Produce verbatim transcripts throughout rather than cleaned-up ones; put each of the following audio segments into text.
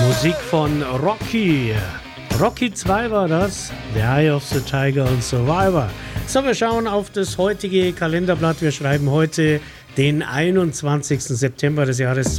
Musik von Rocky. Rocky zwei war das, The Eye of the Tiger und Survivor. So, wir schauen auf das heutige Kalenderblatt. Wir schreiben heute den einundzwanzigsten September des Jahres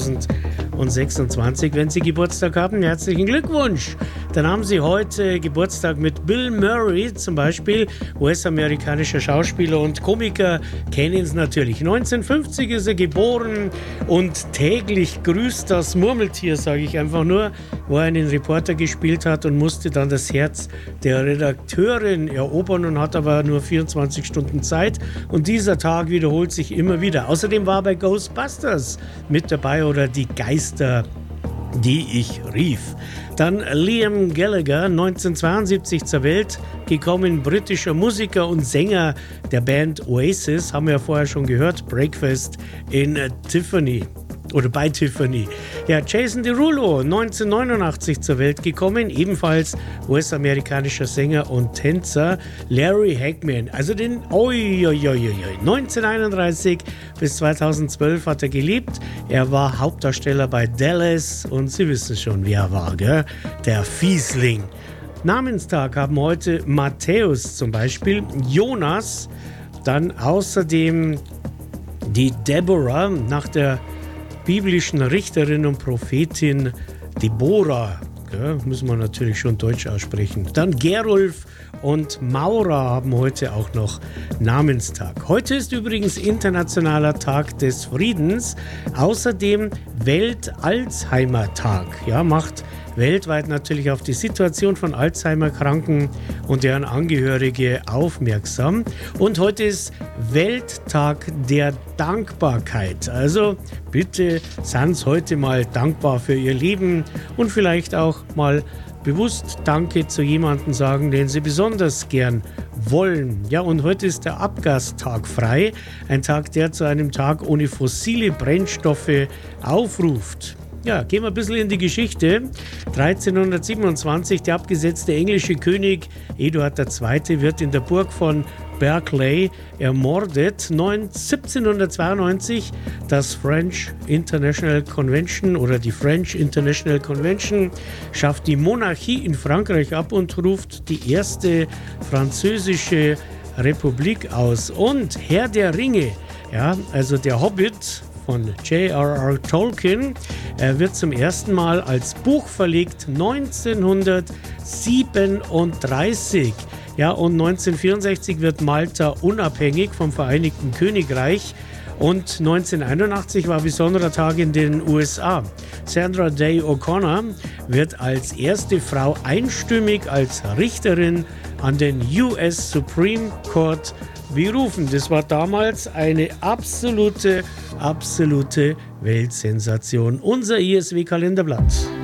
zweitausendsechsundzwanzig. Wenn Sie Geburtstag haben, herzlichen Glückwunsch. Dann haben Sie heute Geburtstag mit Bill Murray zum Beispiel, U S-amerikanischer Schauspieler und Komiker, kennen Sie natürlich. neunzehnhundertfünfzig ist er geboren und täglich grüßt das Murmeltier, sage ich einfach nur, wo er einen Reporter gespielt hat und musste dann das Herz der Redakteurin erobern und hat aber nur vierundzwanzig Stunden Zeit. Und dieser Tag wiederholt sich immer wieder. Außerdem war er bei Ghostbusters mit dabei oder die Geister, die ich rief. Dann Liam Gallagher, neunzehnhundertzweiundsiebzig zur Welt gekommen, britischer Musiker und Sänger der Band Oasis, haben wir ja vorher schon gehört, Breakfast in Tiffany. Oder bei Tiffany. Ja, Jason Derulo, neunzehnhundertneunundachtzig zur Welt gekommen, ebenfalls U S-amerikanischer Sänger und Tänzer. Larry Hagman, also den oi, oi, oi, oi. neunzehnhunderteinunddreißig bis zweitausendzwölf hat er gelebt. Er war Hauptdarsteller bei Dallas und Sie wissen schon, wie er war, gell? Der Fiesling. Namenstag haben heute Matthäus zum Beispiel, Jonas, dann außerdem die Deborah nach der biblischen Richterin und Prophetin Deborah, ja, müssen wir natürlich schon Deutsch aussprechen. Dann Gerulf und Maura haben heute auch noch Namenstag. Heute ist übrigens Internationaler Tag des Friedens, außerdem Welt-Alzheimer-Tag. Ja, macht weltweit natürlich auf die Situation von Alzheimer-Kranken und deren Angehörige aufmerksam. Und heute ist Welttag der Dankbarkeit. Also bitte seien Sie heute mal dankbar für Ihr Leben und vielleicht auch mal bewusst Danke zu jemandem sagen, den Sie besonders gern wollen. Ja, und heute ist der Abgastag frei. Ein Tag, der zu einem Tag ohne fossile Brennstoffe aufruft. Ja, gehen wir ein bisschen in die Geschichte. dreizehnhundertsiebenundzwanzig, der abgesetzte englische König Eduard der Zweite wird in der Burg von Berkeley ermordet. siebzehnhundertzweiundneunzig das French International Convention oder die French International Convention schafft die Monarchie in Frankreich ab und ruft die erste französische Republik aus. Und Herr der Ringe, ja, also der Hobbit von J R R Tolkien, er wird zum ersten Mal als Buch verlegt neunzehnhundertsiebenunddreißig. Ja, und neunzehnhundertvierundsechzig wird Malta unabhängig vom Vereinigten Königreich. Und neunzehnhunderteinundachtzig war ein besonderer Tag in den U S A. Sandra Day O'Connor wird als erste Frau einstimmig als Richterin an den U S Supreme Court berufen. Das war damals eine absolute, absolute Weltsensation. Unser I S W-Kalenderblatt.